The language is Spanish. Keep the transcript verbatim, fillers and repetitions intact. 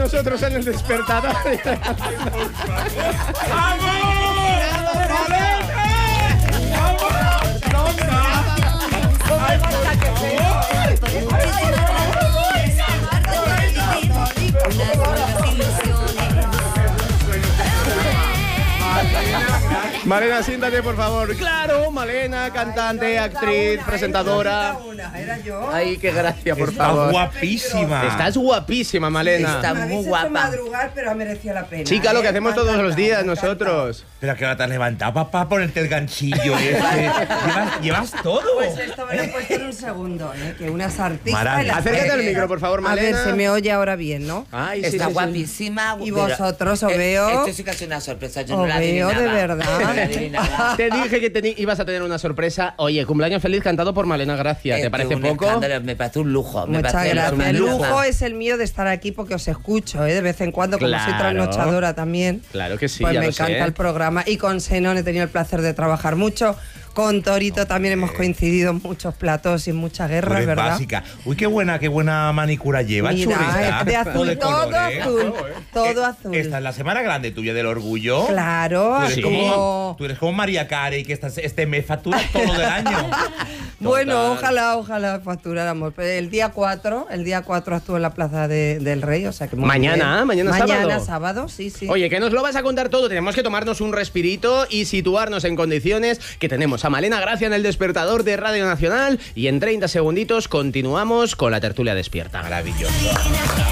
nosotros en el despertador. Malena, siéntate, por favor. Claro, Malena, cantante, actriz, presentadora. Era yo. Ay, qué gracia, por Está favor. guapísima. Estás guapísima, Malena. Está Me muy habéis hecho guapa. madrugar, pero ha merecido la pena. Chica, lo que ¿eh? hacemos Me ha todos los encantado, días me ha nosotros. Pero que ahora te has levantado, papá, ponerte el ganchillo ese. ¿Llevas, llevas todo. Pues esto me lo he puesto en un segundo, ¿eh? Que unas artistas... Maravilla. en las Acércate al carreras. micro, por favor, A Malena. ver, se me oye ahora bien, ¿no? Ay, sí, Está sí, sí. guapísima. Y pero- vosotros, os Eh, veo- Esto sí que es una sorpresa. Yo no Os la veo de adivinaba. verdad. No la adivinaba. Te dije que teni- ibas a tener una sorpresa. Oye, cumpleaños feliz cantado por Malena Gracia. ¿Te Eh, parece un poco? escándalo, me parece un lujo. Me Muchas parece gracias. un El lujo. lujo es el mío de estar aquí porque os escucho, ¿eh? De vez en cuando, como soy Claro. trasnochadora también. Claro que sí, Pues ya me lo encanta sé. el programa. Y con Senón he tenido el placer de trabajar mucho. Con Torito también hemos coincidido en muchos platos y en muchas Tú guerras, eres ¿verdad? básica. Uy, qué buena, qué buena manicura lleva. Mira, churrita. es de azul, todo colores. azul, todo Eh, azul. Esta es la semana grande tuya del orgullo. Claro, Tú eres, así como, como... tú eres como María Carey, que estás, este mes factura todo del año. Bueno, Total. ojalá, ojalá facturáramos. Pero el día cuatro, el día cuatro estuvo en la Plaza de- del Rey, o sea que muy Mañana, bien. mañana sábado. Mañana sábado, sí, sí. Oye, que nos lo vas a contar todo. Tenemos que tomarnos un respirito y situarnos en condiciones que tenemos a Malena Gracia en el despertador de Radio Nacional y en treinta segunditos continuamos con la tertulia despierta. Maravilloso.